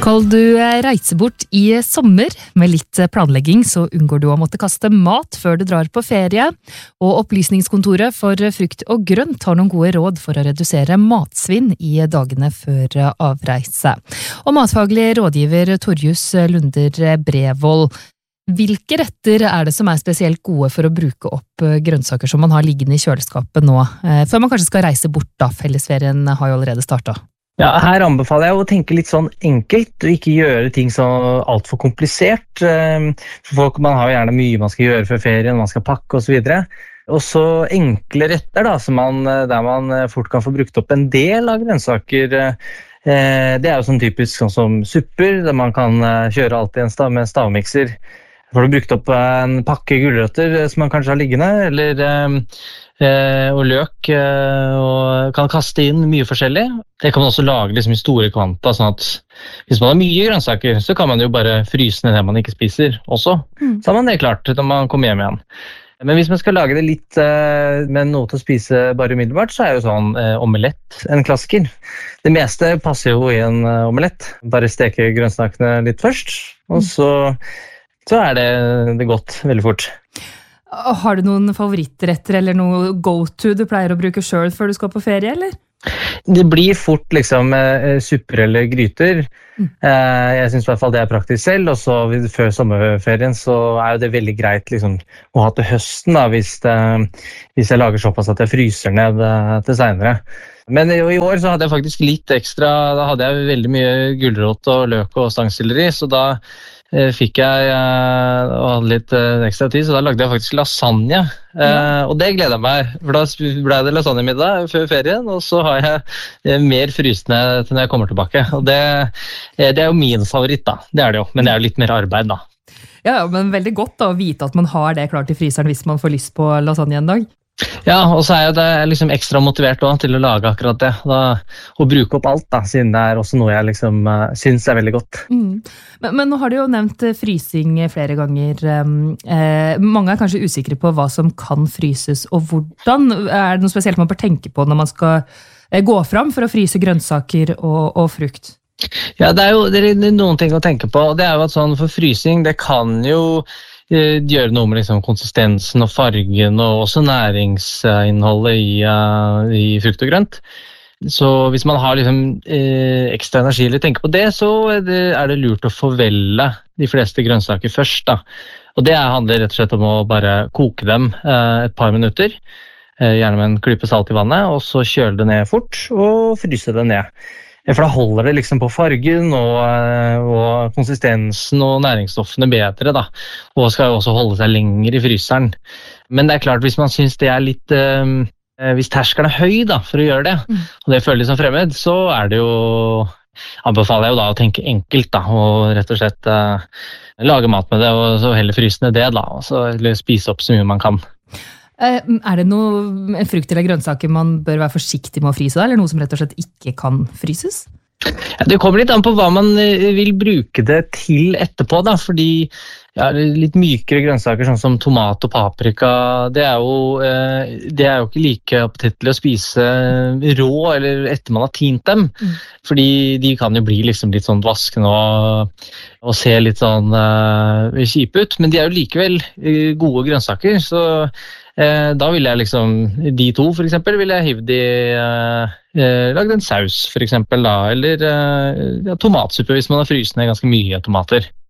Skal du reise bort i sommer? Med litt planlegging så unngår du å måtte kaste mat før du drar på ferie, og Opplysningskontoret for frukt og grønt har noen gode råd for å redusere matsvinn i dagene før avreise. Og matfaglig rådgiver Torjus Lunder Brevold, hvilke retter er det som er spesielt gode for å bruke opp grønnsaker som man har liggende i kjøleskapet nå, før man kanskje skal reise bort da? Fellesferien har jo allerede startet. Ja, her anbefaler jeg å tenke litt sånn enkelt, og ikke gjøre ting så alt for komplisert. Man har jo gjerne mye man skal gjøre før ferien, man skal pakke og så videre. Og så enkle retter da, der man fort kan få brukt opp en del av grønnsaker. Det er jo sånn typisk sånn som supper, der man kan kjøre alt i en med stavmikser. Får du brukt opp en pakke gulrøtter som man kanskje har liggende, eller og løk, og kan kaste inn mye forskjellig. Det kan man også lage liksom i store kvanta, sånn at hvis man har mye grønnsaker, så kan man jo bare fryse ned det man ikke spiser også. Så har man det klart når man kommer hjem igjen. Men hvis man skal lage det litt med noe til å spise bare umiddelbart, så er jo sånn omelett en klassiker. Det meste passer jo i en omelett. Bare steke grønnsakene litt først, og så er det godt veldig fort. Har du noen favorittretter eller noe go-to du pleier å bruke selv før du skal på ferie, eller? Det blir fort liksom supper eller gryter. Jeg synes i hvert fall det er praktisk selv, og så før sommerferien så er jo det veldig greit liksom, å ha til høsten da, hvis jeg lager såpass at jeg fryser ned til senere. Men i år så hadde jeg faktisk litt ekstra, da hadde jeg veldig mye gulrot og løk og stangselleri, så da fikk jeg og hadde litt ekstra tid, så da lagde jeg faktisk lasagne. Og det gleder jeg meg, for da ble det lasagnemiddag før ferien, og så har jeg mer frysende til når jeg kommer tilbake. Og det er jo min favoritt da, det er det jo, men det er jo litt mer arbeid da. Ja, men veldig godt da, å vite at man har det klart i fryseren hvis man får lyst på lasagne en dag. Ja, og så er jeg liksom ekstra motivert også til å lage akkurat det, og bruke opp alt da, siden det er også noe jeg liksom synes er veldig godt. Men nå har du jo nevnt frysing flere ganger. Mange er kanskje usikre på hva som kan fryses, og hvordan er det noe spesielt man bør tenke på når man skal gå fram for å fryse grønnsaker og frukt? Ja, det er noen ting å tenke på, og det er jo at sånn for frysing, det kan jo gjøre noe med liksom konsistensen og fargen og også næringsinnholdet i frukt og grønt. Så hvis man har liksom ekstra energi eller tenker på det, så er det lurt å forvelle de fleste grønnsaker først da. Og det handler rett og slett om å bare koke dem et par minutter, gjerne med en klype salt i vannet, og så kjøle det ned fort og fryse det ned. For da holder det liksom på fargen og konsistensen og næringsstoffene bedre da, og skal jo også holde seg lenger i fryseren. Men det er klart, hvis man synes det er litt, hvis terskelen er høy da, for å gjøre det, og det føles som fremmed, så er det jo, anbefaler jeg jo da å tenke enkelt da, og rett og slett lage mat med det, og så heller fryse ned det da, og så spise opp så mye man kan. Er det noe frukt eller grønnsaker man bør være forsiktig med å fryse da, eller noe som rett og slett ikke kan fryses? Ja, det kommer litt an på hva man vil bruke det til etterpå da, fordi litt mykere grønnsaker sånn som tomat og paprika, det er jo ikke like appetittlig å spise rå eller etter man har tint dem, fordi de kan jo bli liksom litt sånn vaskende og se litt sånn kjipe ut, men de er jo likevel gode grønnsaker, så da vil jeg liksom, de to for eksempel, vil jeg hivd lagd en saus for eksempel da, eller tomatsuppe hvis man har fryst ned ganske mye tomater.